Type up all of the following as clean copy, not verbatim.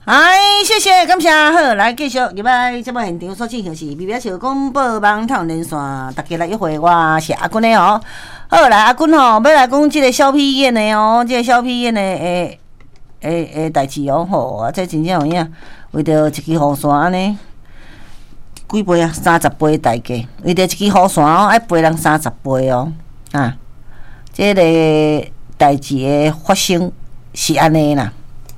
谢谢，感谢。好，来继续入来节目现场所进行是微表小广播网透连线，大家来约会，我是阿君的哦。好，来阿君吼，要来讲这个小屁眼的哦，这个小屁眼的代志哦，吼，啊，这真正有影，为着一支雨伞安尼，几杯啊？30杯大价，为着一支雨伞哦，爱陪人30杯哦，啊，这个代志的发生是安尼啦。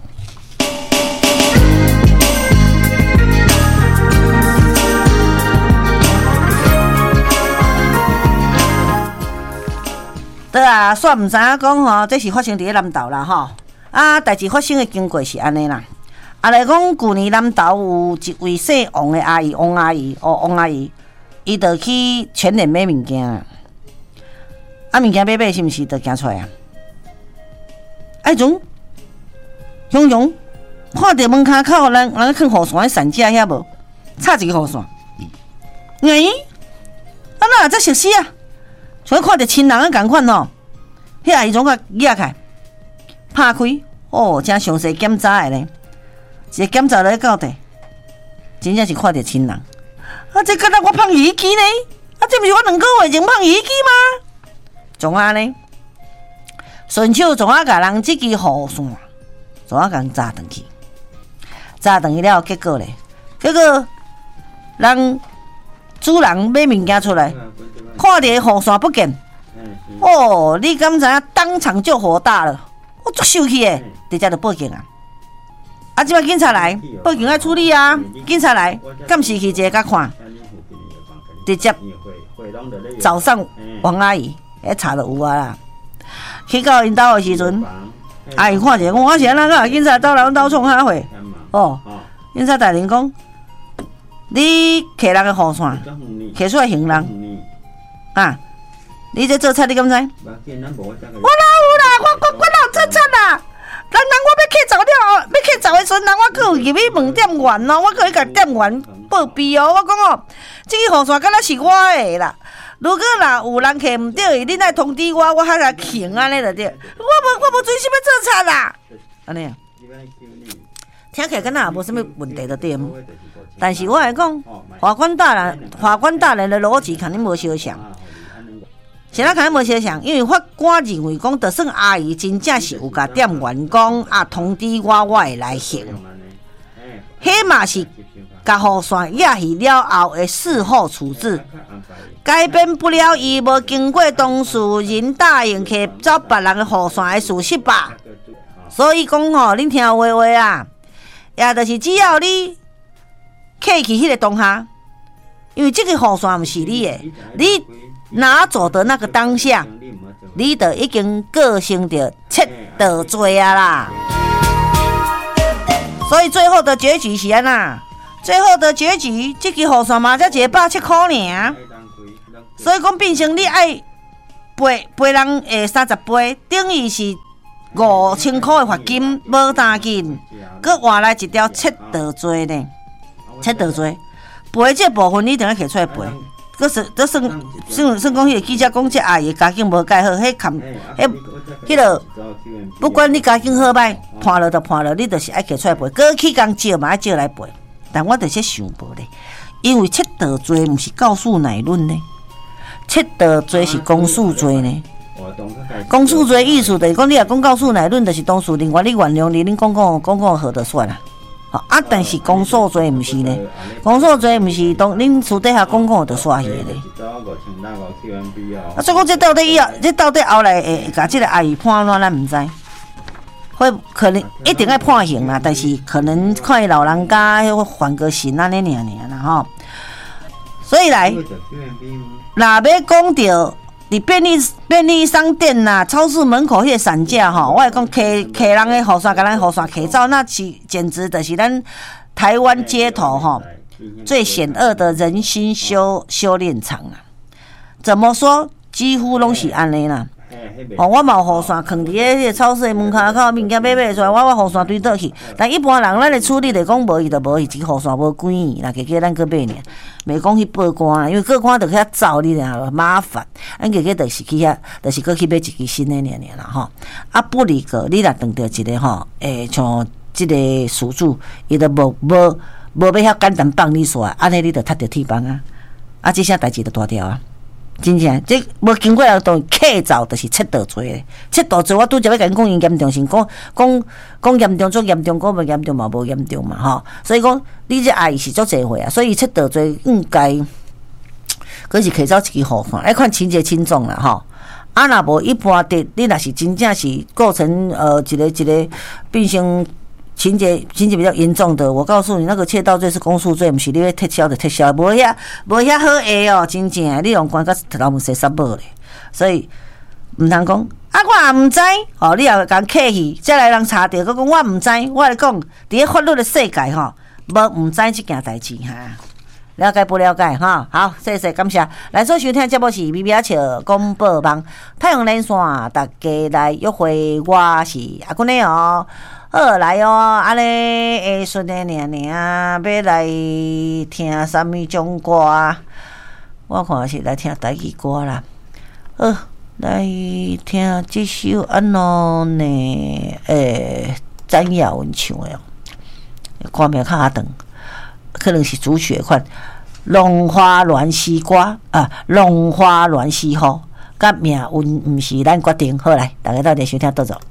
对啊，煞毋知影讲吼，这是发生伫咧南投啦吼。啊，代志发生的经过是安尼啦。啊，来讲旧年南投有一位姓王的阿姨，王阿姨，伊就去全联买物件啦。啊，物件买是毋是就行出来啊？哎，种雄看到门骹口人放雨伞的伞架遐无，插一个雨伞。啊哪这熟悉啊？像看到亲人的共款吼，迄阿姨总甲举开，拍开，哦，真详细检查的呢。一个检查落去到底，真正是看到亲人。啊，这敢若我放雨机呢？啊，这不是我2个月前放雨机吗？总啊呢，顺手总啊甲人这支雨伞，总啊甲人砸转去，砸转去了，结果人主人买物件出来。看到雨伞不见，哦，你敢知影？当场就火大了，我足生气的，直接就报警啊！啊，即摆警察来，报警要处理啊！警察来，敢是去坐甲看，直接早上王阿姨查就有啊啦。去到因兜的时阵，阿姨看者讲，我是安怎个警察到人兜创啥货？哦，警察大人讲，你摕人的雨伞，摕出来行人。啊！你这做贼，你敢知？我哪有啦！我哪做贼啦！人我要去走了，要去走的时阵，人我去入去问店员哦，我去甲店员报备哦。我讲哦，这个雨伞敢若是我的啦。如果啦有人摕唔对，恁来通知我，我还来行安尼就对。我无专心要做贼啦。安尼啊，听起来敢若也无什么问题就对。但是我来讲，法官大人的逻辑肯定无相像。是咱肯定无相像，因为法官认为讲，就算阿姨真正是有甲店员讲啊，通知我会来行，迄嘛是甲雨伞压去了后的事后处置，改变不了伊无经过当事人答应去找别人的雨伞的事实吧。所以讲吼，恁听话话啊，也就是只要你客去迄个当下，因为这个雨伞毋是你的，你拿走的那个当下，你就已经构成着窃盗罪啊啦。所以最后的结局是安那？最后的结局，这支雨伞嘛才170块尔。所以讲变成你爱赔人30杯，等于是5000块的罚金，无单紧，搁换来一条窃盗罪呢。窃盗罪，赔这部分你一定要摕出来赔。搁算讲，迄个记者讲，这阿姨家境无介好，迄个不管你家境好歹，判了就判了，你就是爱摕出来赔。搁去工借嘛，爱借来赔。但我就是想无咧，因为窃盗罪毋是告诉乃论呢，窃盗罪是公诉罪呢。公诉罪意思就是讲，你若讲告诉乃论，就是当事人你原谅你，恁讲好就算啦。啊，但是公诉罪毋是呢，公诉罪毋是当恁私底下讲就煞去咧。啊，所以讲这到底后来会甲这个阿姨判怎，咱毋知。会可能一定要判刑啦，但是可能看伊老人家缓个刑安尼尔啦吼。所以来，若要讲到伫便利商店啦、超市门口迄个伞架吼，我会讲摕人的雨伞，甲咱雨伞摕走，那简直就是咱台湾街头吼最险恶的人心修炼场啦。怎么说？几乎拢是安尼啦。哦，我嘛有雨伞放伫迄个超市的门口口，物件买出来，我雨伞堆倒去。但一般人咱的处理就讲无伊就无伊，这雨伞无几年啦，加咱去买尔，袂讲去报官啦，因为报官就去遐走你俩麻烦。咱加就是去遐，就是去买一支新的尔啦吼。啊，不离个，你若碰到一个吼，像即个事主伊都无要遐简单放你煞，安尼你就踢着铁板啊！啊，即项代志就大条啊！真正，这无经过人都客造，就是窃盗罪。窃盗罪我拄则要甲你讲严重性，讲严重做严重，讲无严重嘛无严重嘛吼。所以讲，你这爱是足侪岁啊，所以窃盗罪应该，可是摕走一支护看，要看情节轻重啦吼。啊，若无一般的，你若是真正是构成一个变成情节比较严重的，我告诉你，那个窃盗罪是公诉罪，不是你要撤销就撤销，无遐好下哦，真正你用关到头毛洗杀无咧，所以毋通讲啊，我也毋知哦，你也讲客气，再来人查着，佮讲我毋知，我来讲，伫咧法律的世界吼，无毋知即件代志哈。了解不了解哈？好，谢谢感谢。来所收听节目是咪咪笑广播网太阳连线，大家来约会，我是阿君的哦。好来哦，安尼会顺的要来听什么种歌？我看是来听台语歌啦。好，来听这首安怎呢？詹雅文唱的哦，歌名较长。可能是主曲款，龙花乱丝瓜啊，龙花乱丝雨，甲命运毋是咱决定。好来，大家到底收听倒走。